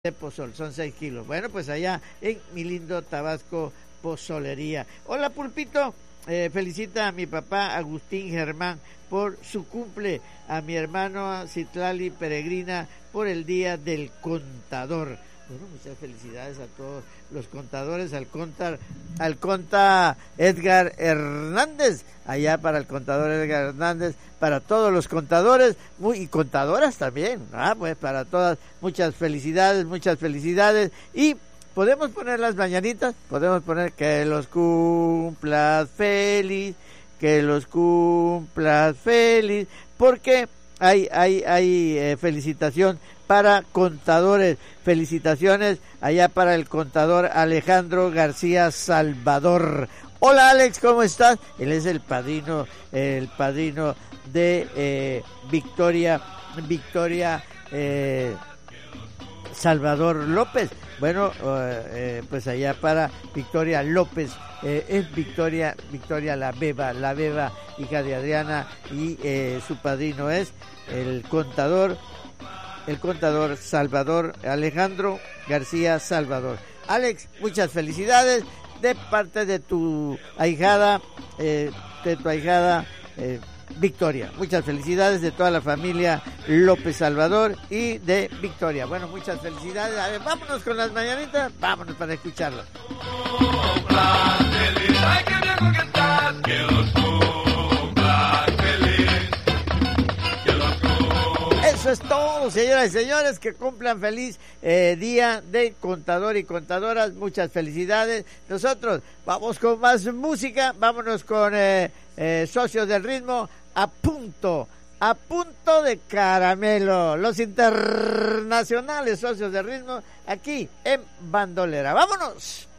de pozol, son 6 kilos. Bueno, pues allá en mi lindo Tabasco Pozolería. Hola, Pulpito, felicita a mi papá Agustín Germán por su cumple, a mi hermano Citlali Peregrina por el Día del Contador. Bueno, muchas felicidades a todos los contadores, al conta Edgar Hernández, allá para el contador Edgar Hernández, para todos los contadores y contadoras también, pues para todas, muchas felicidades, y podemos poner las mañanitas, podemos poner que los cumplas feliz, porque hay felicitación para contadores, felicitaciones allá para el contador Alejandro García Salvador. Hola, Alex, ¿cómo estás? Él es el padrino de Victoria Salvador López. Bueno, pues allá para Victoria López, es Victoria la beba, hija de Adriana, y su padrino es el contador Salvador, Alejandro García Salvador. Alex, muchas felicidades de parte de tu ahijada, Victoria. Muchas felicidades de toda la familia López Salvador y de Victoria. Bueno, muchas felicidades. A ver, vámonos con las mañanitas, vámonos para escucharlas. Eso es todo, señoras y señores, que cumplan feliz día de contador y contadoras. Muchas felicidades. Nosotros vamos con más música, vámonos con Socios del Ritmo, a punto de caramelo, los internacionales Socios del Ritmo, aquí en Bandolera. ¡Vámonos!